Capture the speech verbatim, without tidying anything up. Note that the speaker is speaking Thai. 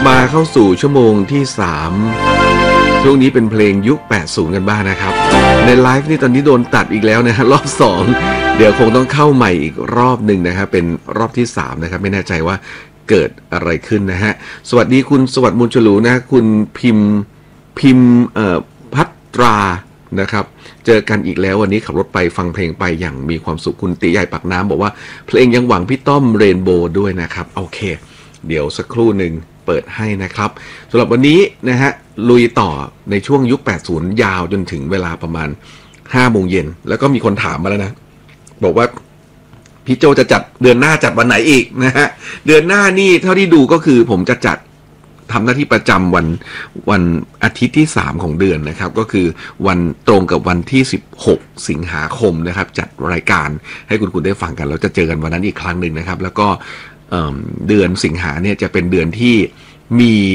มาเข้าสู่ชั่วโมงที่สามช่วงนี้เป็นเพลงยุคแปดสิบกันบ้างนะครับในไลฟ์นี่ตอนนี้โดนตัดอีกแล้วนะฮะรอบสองเดี๋ยวคงต้องเข้าใหม่อีกรอบหนึ่งนะครับเป็นรอบที่สามนะครับไม่แน่ใจว่าเกิดอะไรขึ้นนะฮะสวัสดีคุณสวัสดิ์มูลฉลูนะคุณพิมพ์พิมพ์เอ่อพัตรานะครับเจอกันอีกแล้ววันนี้ขับรถไปฟังเพลงไปอย่างมีความสุขคุณตีใหญ่ปากน้ำบอกว่าเพลงยังหวังพี่ต้อมเรนโบว์ด้วยนะครับโอเคเดี๋ยวสักครู่หนึ่งเปิดให้นะครับสำหรับวันนี้นะฮะลุยต่อในช่วงยุคแปดสิบยาวจนถึงเวลาประมาณห้าโมงเย็นแล้วก็มีคนถามมาแล้วนะบอกว่าพี่โจจะจัดเดือนหน้าจัดวันไหนอีกนะฮะเดือนหน้านี่เท่าที่ดูก็คือผมจะจัดทำหน้าที่ประจำวันวันอาทิตย์ที่สามของเดือนนะครับก็คือวันตรงกับวันที่สิบหกสิงหาคมนะครับจัดรายการให้คุณคุณได้ฟังกันเราจะเจอกันวันนั้นอีกครั้งหนึ่งนะครับแล้วก็เดือนสิงหาเนี่ยจะเป็นเดือนที่มี